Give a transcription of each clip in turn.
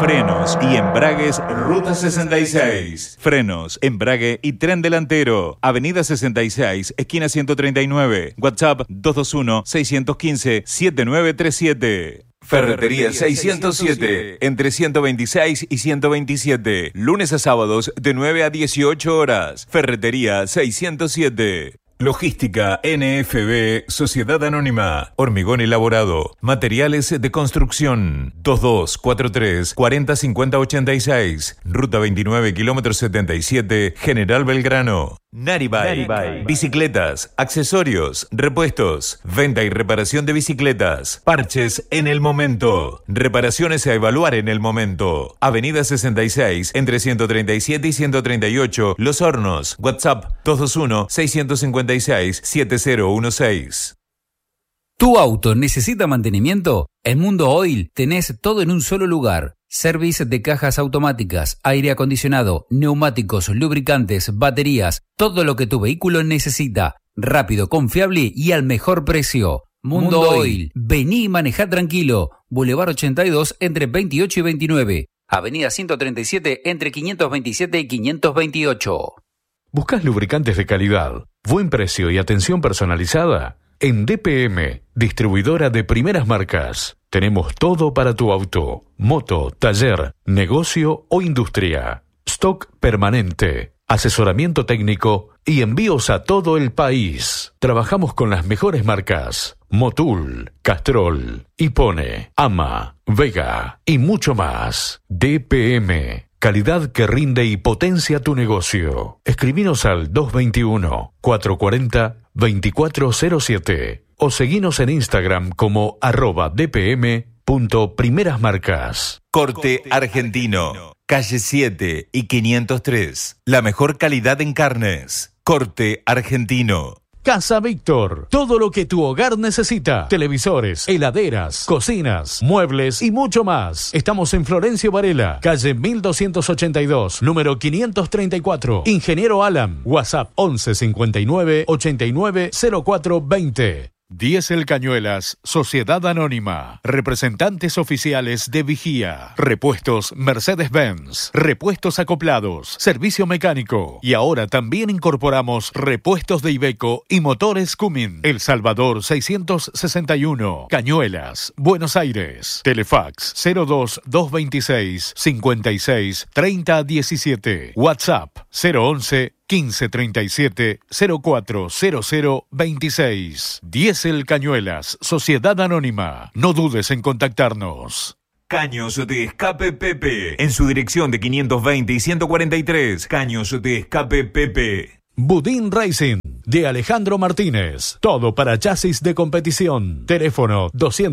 Frenos y embragues Ruta 66. Frenos, embrague y tren delantero. Avenida 66, esquina 139. WhatsApp 221-615-7937. Ferretería 607, entre 126 y 127. Lunes a sábados de 9 a 18 horas. Ferretería 607. Logística NFB Sociedad Anónima. Hormigón elaborado. Materiales de construcción. 2243 405086. Ruta 29, kilómetro 77, General Belgrano. Naribay. Bicicletas, accesorios, repuestos, venta y reparación de bicicletas. Parches en el momento. Reparaciones a evaluar en el momento. Avenida 66, entre 137 y 138, Los Hornos. WhatsApp 221-656-7016. ¿Tu auto necesita mantenimiento? En Mundo Oil tenés todo en un solo lugar. Service de cajas automáticas, aire acondicionado, neumáticos, lubricantes, baterías, todo lo que tu vehículo necesita. Rápido, confiable y al mejor precio. Mundo Oil. Vení y manejá tranquilo. Boulevard 82 entre 28 y 29. Avenida 137 entre 527 y 528. ¿Buscás lubricantes de calidad, buen precio y atención personalizada? En DPM, distribuidora de primeras marcas, tenemos todo para tu auto, moto, taller, negocio o industria. Stock permanente, asesoramiento técnico y envíos a todo el país. Trabajamos con las mejores marcas: Motul, Castrol, Hipone, Ama, Vega y mucho más. DPM. Calidad que rinde y potencia tu negocio. Escribinos al 221-440-2407 o seguinos en Instagram como @dpm.primerasmarcas. Corte Argentino. Calle 7 y 503. La mejor calidad en carnes. Corte Argentino. Casa Víctor, todo lo que tu hogar necesita: televisores, heladeras, cocinas, muebles y mucho más. Estamos en Florencio Varela, calle 1282, número 534. Ingeniero Alam, WhatsApp 11 59 89 04 20. Diesel Cañuelas, Sociedad Anónima. Representantes oficiales de Vigía. Repuestos Mercedes-Benz. Repuestos acoplados. Servicio mecánico. Y ahora también incorporamos repuestos de Iveco y motores Cummins. El Salvador 661. Cañuelas, Buenos Aires. Telefax 02-226 56 30 17. WhatsApp 011 1537 040026. Diesel Cañuelas, Sociedad Anónima. No dudes en contactarnos. Caños de Escape Pepe. En su dirección de 520 y 143. Caños de Escape Pepe. Budín Racing, de Alejandro Martínez. Todo para chasis de competición. Teléfono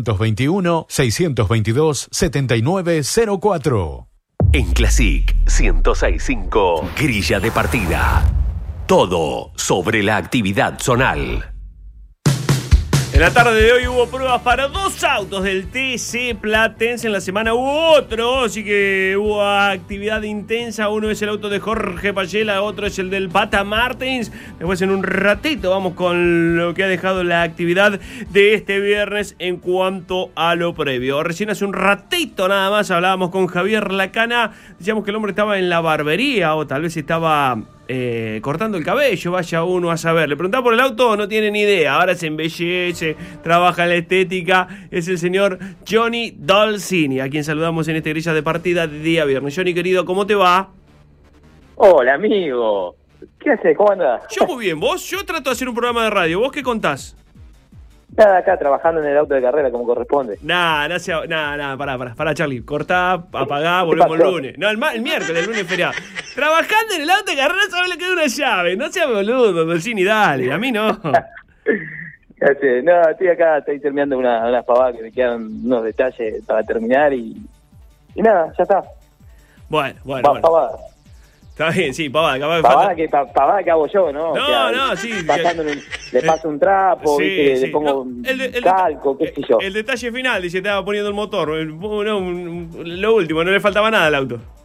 221-622-7904. En Classic 106.5, grilla de partida. Todo sobre la actividad zonal. En la tarde de hoy hubo pruebas para 2 autos del TC Platense. En la semana hubo otro, así que hubo actividad intensa. Uno es el auto de Jorge Payela, otro es el del Pata Martins. Después en un ratito vamos con lo que ha dejado la actividad de este viernes en cuanto a lo previo. Recién hace un ratito nada más hablábamos con Javier Lacana. Decíamos que el hombre estaba en la barbería o tal vez estaba cortando el cabello, vaya uno a saber. Le preguntaba por el auto, no tiene ni idea. Ahora se embellece, trabaja en la estética. Es el señor Johnny Dolcini, a quien saludamos en esta grilla de partida de día viernes. Johnny, querido, ¿cómo te va? Hola, amigo. ¿Qué haces? ¿Cómo andás? Yo muy bien, ¿vos? Yo trato de hacer un programa de radio. ¿Vos qué contás? Nada, acá trabajando en el auto de carrera como corresponde. Pará, Charlie. Cortá, apagá, volvemos el lunes. No, el miércoles, el lunes feriado. Trabajando en el auto de carrera, ¿sabes lo que es una llave? No seas boludo, Dolcini, dale. A mí no. No, estoy acá, estoy terminando unas pavadas que me quedan unos detalles para terminar y nada, ya está. Bueno. Pavada. Está bien, sí, pavada. Pavada que hago yo, ¿no? Sí. Le paso un trapo, sí, ¿viste? sí. Le pongo calco, qué sé yo. El detalle final, dice, te estaba poniendo el motor. Lo último, no le faltaba nada al auto.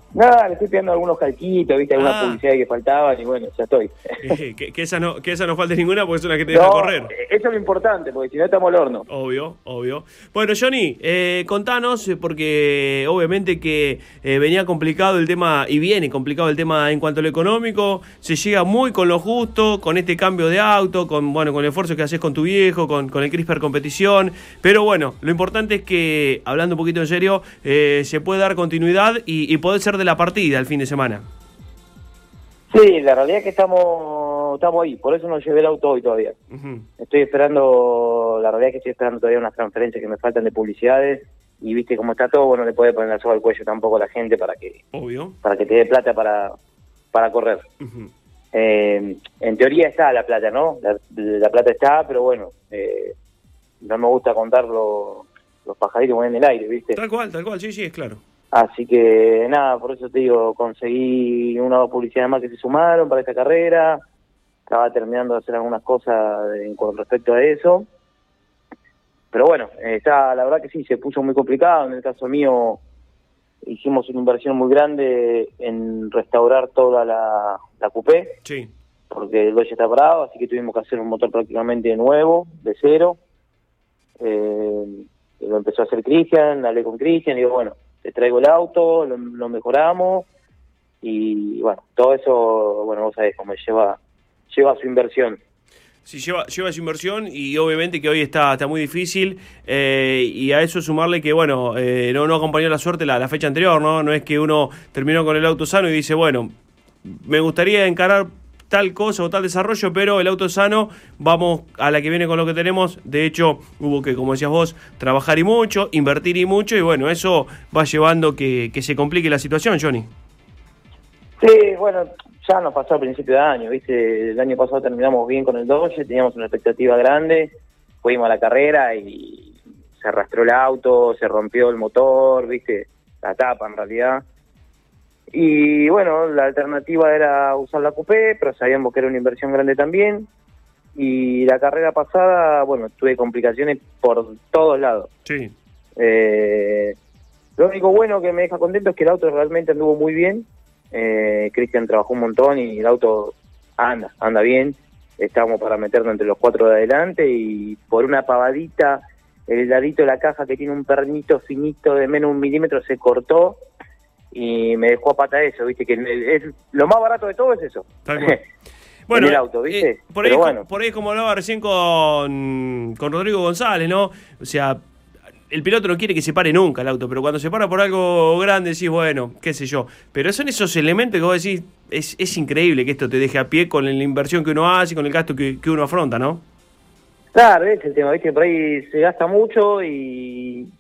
Nada, le estoy pidiendo algunos calquitos, viste, alguna publicidad que faltaban y bueno, ya estoy. que esa no falte ninguna porque es una que te deja correr. Eso es lo importante, porque si no estamos al horno. Obvio. Bueno, Johnny, contanos, porque obviamente que venía complicado el tema, y viene complicado el tema en cuanto a lo económico, se llega muy con lo justo, con este cambio de auto, con el esfuerzo que haces con tu viejo, con el CRISPR competición, pero bueno, lo importante es que, hablando un poquito en serio, se puede dar continuidad y poder ser de la partida el fin de semana. Sí, la realidad es que estamos ahí, por eso no llevé el auto hoy todavía. Uh-huh. La realidad es que estoy esperando todavía unas transferencias que me faltan de publicidades, y viste cómo está todo, bueno, le puede poner la soga al cuello tampoco a la gente para que te dé plata para correr. Uh-huh. En teoría está la plata, ¿no? La plata está, pero bueno, no me gusta contar los pajaritos que van en el aire, ¿viste? Tal cual, sí, es claro. Así que nada, por eso te digo, conseguí una publicidad más que se sumaron para esta carrera, estaba terminando de hacer algunas cosas con respecto a eso, pero bueno, la verdad que sí, se puso muy complicado. En el caso mío hicimos una inversión muy grande en restaurar toda la coupé, sí, porque el Dodge está parado, así que tuvimos que hacer un motor prácticamente nuevo, de cero. Lo empezó a hacer Cristian, hablé con Cristian y digo, bueno, te traigo el auto, lo mejoramos y bueno, todo eso, bueno, vos sabés cómo lleva su inversión. Sí, lleva su inversión y obviamente que hoy está muy difícil y a eso sumarle que, bueno, no acompañó la suerte la fecha anterior, ¿no? No es que uno terminó con el auto sano y dice, bueno, me gustaría encarar tal cosa o tal desarrollo, pero el auto sano, vamos a la que viene con lo que tenemos. De hecho, hubo que, como decías vos, trabajar y mucho, invertir y mucho, y bueno, eso va llevando que se complique la situación, Johnny. Sí, bueno, ya nos pasó al principio de año, ¿viste? El año pasado terminamos bien con el Dodge, teníamos una expectativa grande, fuimos a la carrera y se arrastró el auto, se rompió el motor, ¿viste? La tapa en realidad. Y bueno, la alternativa era usar la coupé, pero sabíamos que era una inversión grande también. Y la carrera pasada, bueno, tuve complicaciones por todos lados. Sí. Lo único bueno que me deja contento es que el auto realmente anduvo muy bien. Cristian trabajó un montón y el auto anda bien. Estábamos para meternos entre los 4 de adelante y por una pavadita, el ladito de la caja que tiene un pernito finito de menos de 1 milímetro se cortó. Y me dejó a pata eso, viste, que es lo más barato de todo es eso. Bueno, en el auto, ¿viste? Por ahí es como hablaba recién con Rodrigo González, ¿no? O sea, el piloto no quiere que se pare nunca el auto, pero cuando se para por algo grande decís, bueno, qué sé yo. Pero son esos elementos que vos decís, es increíble que esto te deje a pie con la inversión que uno hace y con el gasto que uno afronta, ¿no? Claro, es el tema, viste, por ahí se gasta mucho y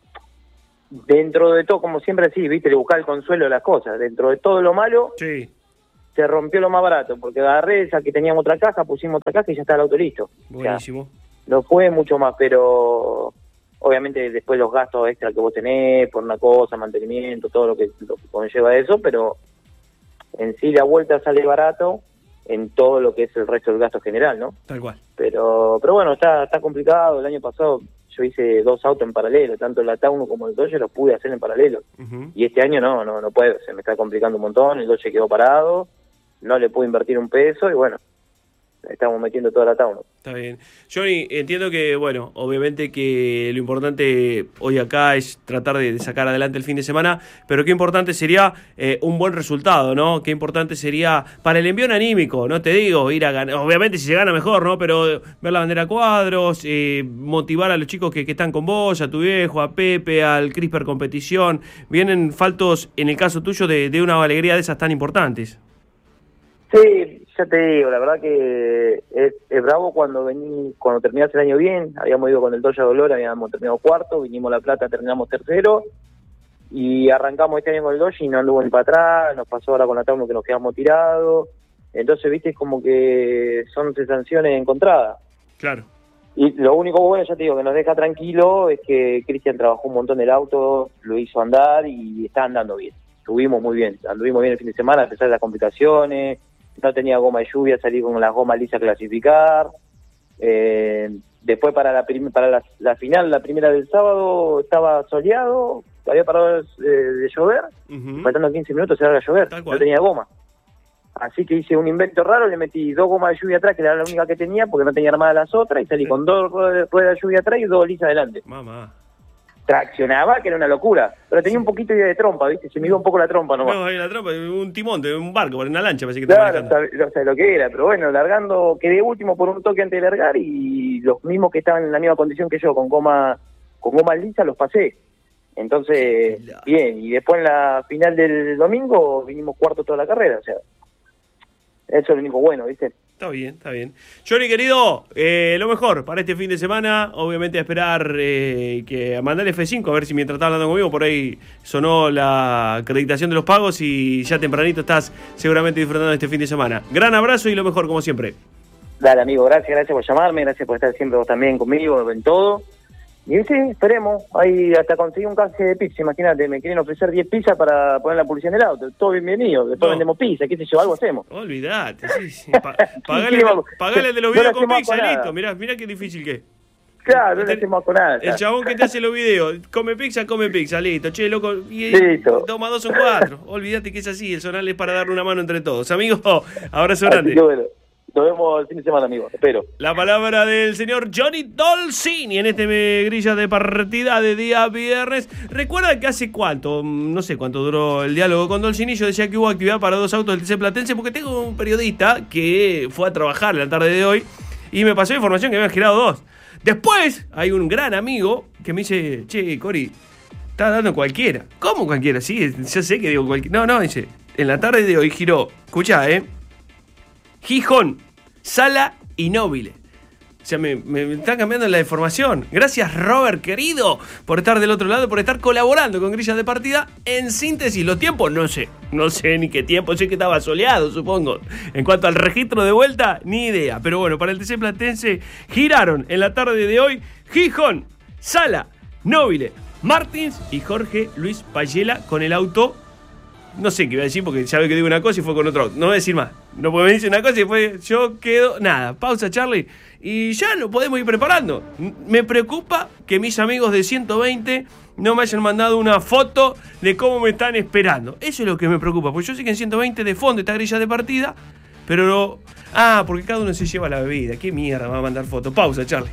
dentro de todo, como siempre así, viste, de buscar el consuelo de las cosas, dentro de todo lo malo, sí, se rompió lo más barato, porque agarré esa que teníamos otra caja, pusimos otra caja y ya está el auto listo. Buenísimo. O sea, no fue mucho más, pero obviamente después los gastos extra que vos tenés por una cosa, mantenimiento, todo lo que conlleva eso, pero en sí la vuelta sale barato en todo lo que es el resto del gasto general, ¿no? Tal cual. Pero bueno, está complicado. El año pasado yo hice 2 autos en paralelo, tanto el Taunus como el Dodge los pude hacer en paralelo. Uh-huh. Y este año no puedo, se me está complicando un montón, el Dodge quedó parado, no le pude invertir un peso y bueno, estamos metiendo toda la Taunus. Está bien. Johnny, entiendo que, bueno, obviamente que lo importante hoy acá es tratar de sacar adelante el fin de semana, pero qué importante sería un buen resultado, ¿no? Qué importante sería para el envío anímico, no te digo ir a ganar, obviamente si se gana mejor, ¿no? Pero ver la bandera a cuadros, motivar a los chicos que están con vos, a tu viejo, a Pepe, al CRISPR competición, vienen faltos, en el caso tuyo, de una alegría de esas tan importantes. Sí, ya te digo, la verdad que es bravo cuando terminás el año bien. Habíamos ido con el Dodge a Dolor, habíamos terminado 4º, vinimos a La Plata, terminamos 3º y arrancamos este año con el Dodge y no anduvo ni para atrás, nos pasó ahora con la Taunus que nos quedamos tirados. Entonces, viste, es como que son sensaciones encontradas. Claro. Y lo único bueno, ya te digo, que nos deja tranquilo es que Cristian trabajó un montón el auto, lo hizo andar y está andando bien. Anduvimos muy bien el fin de semana a pesar de las complicaciones. No tenía goma de lluvia, salí con las gomas lisas a clasificar. Después para la final, la primera del sábado, estaba soleado, había parado de llover, faltando 15 minutos se larga a llover, no tenía goma. Así que hice un invento raro, le metí 2 gomas de lluvia atrás, que era la única que tenía, porque no tenía armadas las otras, y salí con 2 ruedas de lluvia atrás y 2 lisas adelante. Mamá. Traccionaba, que era una locura, pero tenía un poquito de trompa, ¿viste? Se me iba un poco la trompa nomás. No, la trompa, un timón de un barco, una lancha, parece que claro, no sé lo que era, pero bueno, largando, quedé último por un toque antes de largar, y los mismos que estaban en la misma condición que yo, con goma lisa, los pasé. Entonces, bien, y después en la final del domingo vinimos cuarto toda la carrera, o sea, eso es lo único bueno, ¿viste? Está bien, está bien. Johnny, querido, lo mejor para este fin de semana. Obviamente a esperar que mandarle F5, a ver si mientras estás hablando conmigo por ahí sonó la acreditación de los pagos y ya tempranito estás seguramente disfrutando de este fin de semana. Gran abrazo y lo mejor, como siempre. Dale, amigo, gracias por llamarme, gracias por estar siempre vos también conmigo en todo. Y sí, esperemos, ahí hasta conseguí un canje de pizza, imagínate, me quieren ofrecer 10 pizzas para poner la publicidad en el auto, todo bienvenido, después vendemos pizza, qué sé yo, algo hacemos. Olvídate, sí. Pagale de los videos con pizza, listo, mirá qué difícil que es. Claro, no le hacemos con nada. El chabón que te hace los videos, come pizza, listo, che, loco, listo. 2 más 2 son 4, olvídate que es así, el Zonal es para darle una mano entre todos. Amigos, abrazo grande. Nos vemos el fin de semana, amigos. Espero. La palabra del señor Johnny Dolcini en este grilla de partida de día viernes. Recuerda que hace cuánto, no sé cuánto duró el diálogo con Dolcini. Yo decía que hubo actividad para 2 autos del TC Platense porque tengo un periodista que fue a trabajar la tarde de hoy y me pasó información que habían girado 2. Después hay un gran amigo que me dice, che, Cori, está dando cualquiera. ¿Cómo cualquiera? Sí, yo sé que digo cualquiera. No, dice, en la tarde de hoy giró, escuchá, Gijón, Sala y Nobile. O sea, me está cambiando la información. Gracias, Robert, querido, por estar del otro lado, por estar colaborando con Grilla de Partida. En síntesis, los tiempos, no sé ni qué tiempo, sé que estaba soleado, supongo. En cuanto al registro de vuelta, ni idea. Pero bueno, para el TC Platense giraron en la tarde de hoy Gijón, Sala, Nobile, Martins y Jorge Luis Payela con el auto. No sé qué iba a decir porque ya ve que digo una cosa y fue con otro auto. No voy a decir más. No puedo decir una cosa y después yo quedo... Nada, pausa, Charlie. Y ya lo podemos ir preparando. Me preocupa que mis amigos de 120 no me hayan mandado una foto de cómo me están esperando. Eso es lo que me preocupa. Porque yo sé que en 120 de fondo está Grilla de Partida, pero no... Ah, porque cada uno se lleva la bebida. ¿Qué mierda me va a mandar foto? Pausa, Charlie.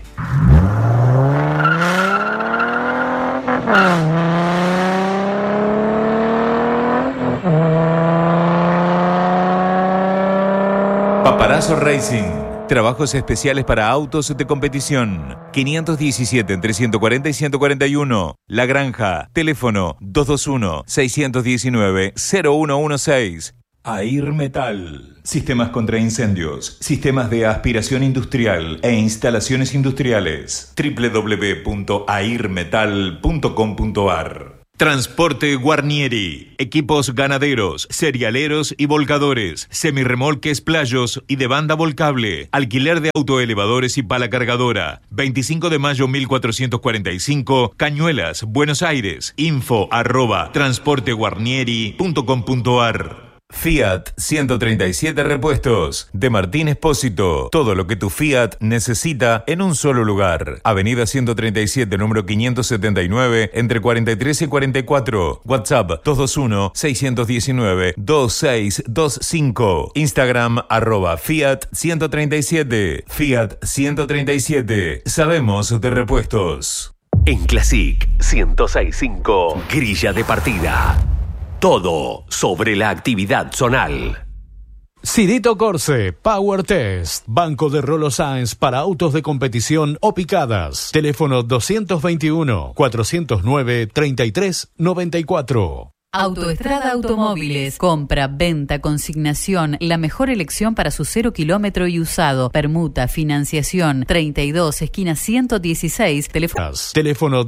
Paparazzo Racing. Trabajos especiales para autos de competición. 517 entre 140 y 141. La Granja. Teléfono 221-619-0116. Air Metal. Sistemas contra incendios. Sistemas de aspiración industrial e instalaciones industriales. www.airmetal.com.ar. Transporte Guarnieri, equipos ganaderos, cerealeros y volcadores, semirremolques playos y de banda volcable, alquiler de autoelevadores y pala cargadora. 25 de mayo 1445, Cañuelas, Buenos Aires. info@transporteguarnieri.com.ar. Fiat 137 Repuestos de Martín Espósito. Todo lo que tu Fiat necesita en un solo lugar. Avenida 137, número 579, entre 43 y 44. WhatsApp 221-619-2625. Instagram @Fiat 137. Fiat 137. Sabemos de repuestos. En Classic 106.5, Grilla de Partida. Todo sobre la actividad zonal. Cirito Corse, Power Test, Banco de Rolo Sáenz para autos de competición o picadas. Teléfono 221-409-3394. Autoestrada Automóviles. Compra, venta, consignación. La mejor elección para su 0 kilómetro y usado. Permuta, financiación. 32, esquina 116. Teléfono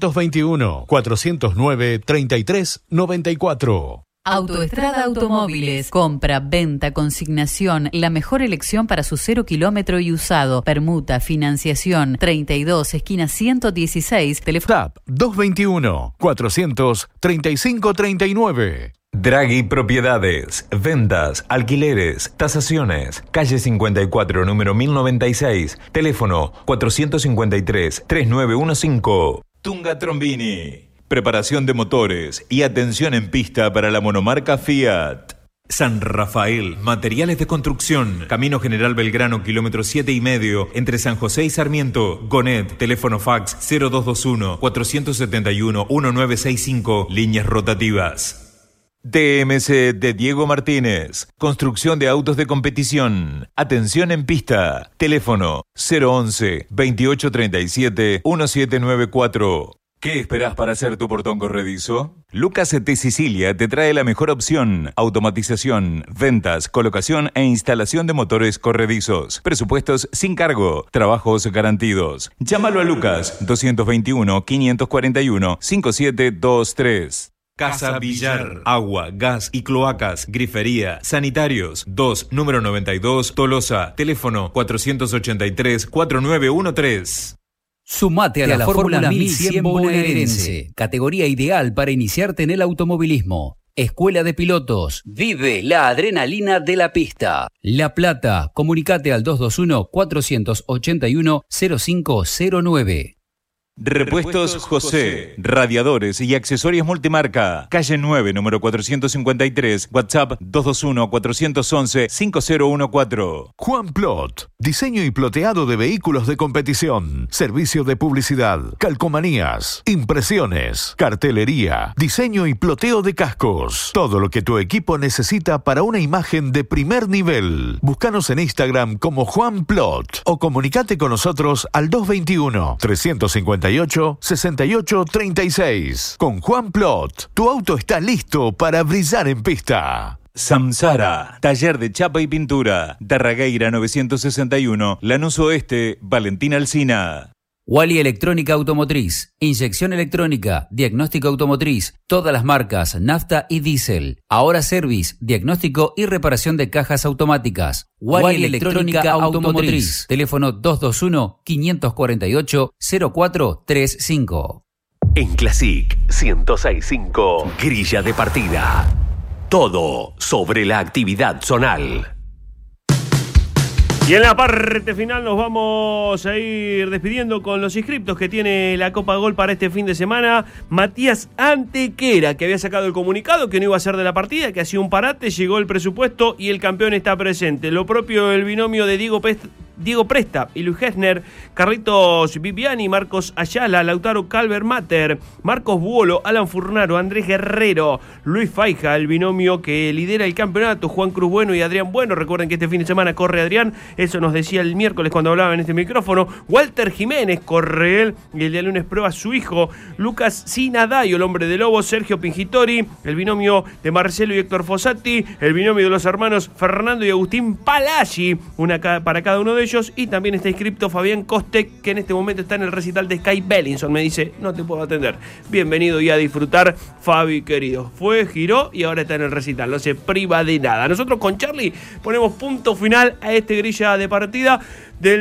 221-409-3394. Autoestrada Automóviles. Compra, venta, consignación. La mejor elección para su 0 kilómetro y usado. Permuta, financiación. 32, esquina 116. Teléfono 221-435-39. Draghi Propiedades, ventas, alquileres, tasaciones. Calle 54, número 1096. Teléfono 453-3915. Tunga Trombini. Preparación de motores y atención en pista para la monomarca Fiat. San Rafael, materiales de construcción, Camino General Belgrano, kilómetro 7,5, entre San José y Sarmiento. Gonet, teléfono fax 0221-471-1965, líneas rotativas. DMC de Diego Martínez, construcción de autos de competición, atención en pista, teléfono 011-2837-1794. ¿Qué esperás para hacer tu portón corredizo? Lucas de Sicilia te trae la mejor opción: automatización, ventas, colocación e instalación de motores corredizos. Presupuestos sin cargo, trabajos garantidos. Llámalo a Lucas 221-541-5723. Casa Villar, agua, gas y cloacas, grifería, sanitarios. 2, número 92, Tolosa, teléfono 483-4913. Sumate a la Fórmula 1100 bonaerense, categoría ideal para iniciarte en el automovilismo. Escuela de Pilotos, vive la adrenalina de la pista. La Plata, comunicate al 221-481-0509. Repuestos José, radiadores y accesorios multimarca. Calle 9, número 453, WhatsApp 221-411-5014. Juan Plot, diseño y ploteado de vehículos de competición, servicio de publicidad, calcomanías, impresiones, cartelería, diseño y ploteo de cascos. Todo lo que tu equipo necesita para una imagen de primer nivel. Búscanos en Instagram como Juan Plot o comunicate con nosotros al 221-358-6836. Con Juan Plot, tu auto está listo para brillar en pista. Samsara, taller de chapa y pintura. Darragueira 961, Lanús Oeste, Valentín Alsina. Wally Electrónica Automotriz, inyección electrónica, diagnóstico automotriz, todas las marcas, nafta y diésel. Ahora service, diagnóstico y reparación de cajas automáticas. Wally Electrónica Automotriz, teléfono 221-548-0435. En Classic 106.5, grilla de partida. Todo sobre la actividad zonal. Y en la parte final nos vamos a ir despidiendo con los inscriptos que tiene la Copa Gol para este fin de semana. Matías Antequera, que había sacado el comunicado que no iba a ser de la partida, que hacía un parate, llegó el presupuesto y el campeón está presente. Lo propio el binomio de Diego Presta y Luis Hesner, Carlitos Viviani, Marcos Ayala, Lautaro Calvermater, Marcos Buolo, Alan Furnaro, Andrés Guerrero, Luis Faija, el binomio que lidera el campeonato, Juan Cruz Bueno y Adrián Bueno. Recuerden que este fin de semana corre Adrián, eso nos decía el miércoles cuando hablaba en este micrófono. Walter Jiménez corre él y el día lunes prueba su hijo, Lucas Sinadayo, el hombre de Lobo, Sergio Pingitori, el binomio de Marcelo y Héctor Fossati, el binomio de los hermanos Fernando y Agustín Palaggi, una para cada uno de ellos. Y también está inscripto Fabián Costec, que en este momento está en el recital de Sky Bellinson. Me dice, no te puedo atender. Bienvenido y a disfrutar, Fabi querido. Fue, giró y ahora está en el recital. No se priva de nada. Nosotros con Charlie ponemos punto final a este grilla de partida del